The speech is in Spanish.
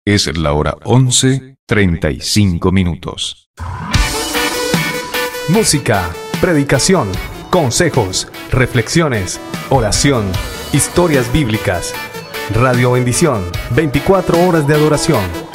Es la hora 11:35. Música, predicación, consejos, reflexiones, oración, historias bíblicas. Radio Bendición, 24 horas de adoración.